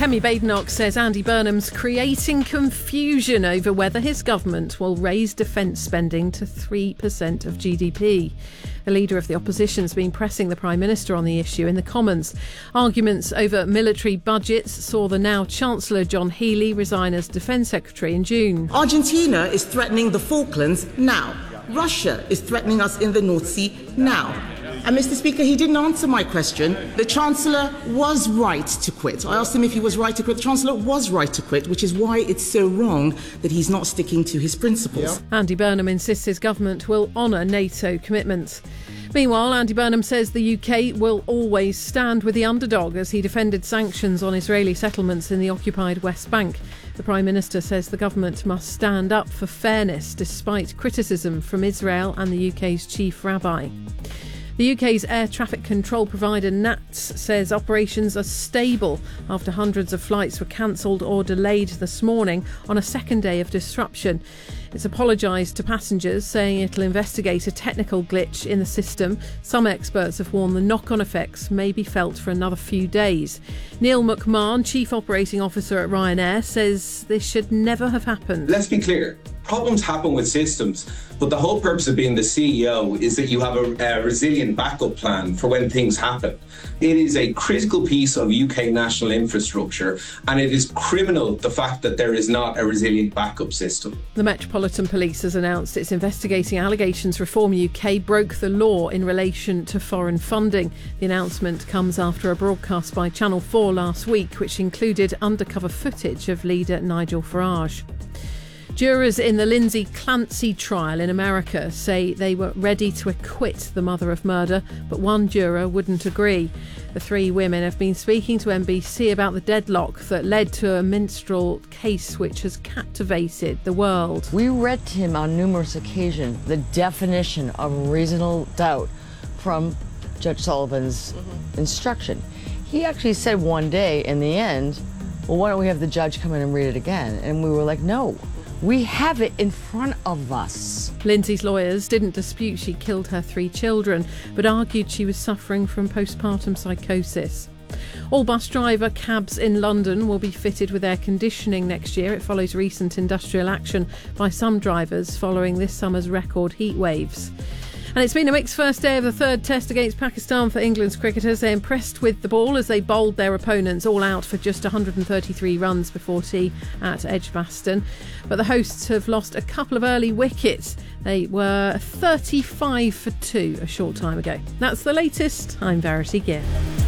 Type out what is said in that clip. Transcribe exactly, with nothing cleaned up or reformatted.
Kemi Badenoch says Andy Burnham's creating confusion over whether his government will raise defence spending to three percent of G D P. The leader of the opposition's been pressing the Prime Minister on the issue in the Commons. Arguments over military budgets saw the now Chancellor John Healey resign as Defence Secretary in June. Argentina is threatening the Falklands now. Russia is threatening us in the North Sea now. And Mister Speaker, he didn't answer my question. The Chancellor was right to quit. I asked him if he was right to quit. The Chancellor was right to quit, which is why it's so wrong that he's not sticking to his principles. Yeah. Andy Burnham insists his government will honour NATO commitments. Meanwhile, Andy Burnham says the U K will always stand with the underdog as he defended sanctions on Israeli settlements in the occupied West Bank. The Prime Minister says the government must stand up for fairness despite criticism from Israel and the U K's chief rabbi. The U K's air traffic control provider N A T S says operations are stable after hundreds of flights were cancelled or delayed this morning on a second day of disruption. It's apologised to passengers, saying it'll investigate a technical glitch in the system. Some experts have warned the knock-on effects may be felt for another few days. Neil McMahon, Chief Operating Officer at Ryanair, says this should never have happened. Let's be clear. Problems happen with systems, but the whole purpose of being the C E O is that you have a, a resilient backup plan for when things happen. It is a critical piece of U K national infrastructure, and it is criminal the fact that there is not a resilient backup system. The Metropolitan Police has announced it's investigating allegations Reform U K broke the law in relation to foreign funding. The announcement comes after a broadcast by Channel four last week, which included undercover footage of leader Nigel Farage. Jurors in the Lindsay Clancy trial in America say they were ready to acquit the mother of murder, but one juror wouldn't agree. The three women have been speaking to N B C about the deadlock that led to a minstrel case which has captivated the world. We read to him on numerous occasions the definition of reasonable doubt from Judge Sullivan's mm-hmm. instruction. He actually said one day in the end, well, why don't we have the judge come in and read it again? And we were like, no. We have it in front of us. Lindsay's lawyers didn't dispute she killed her three children, but argued she was suffering from postpartum psychosis. All bus driver cabs in London will be fitted with air conditioning next year. It follows recent industrial action by some drivers following this summer's record heat waves. And it's been a mixed first day of the third test against Pakistan for England's cricketers. They're impressed with the ball as they bowled their opponents all out for just one hundred thirty-three runs before tea at Edgbaston. But the hosts have lost a couple of early wickets. They were thirty-five for two a short time ago. That's the latest. I'm Verity Gear.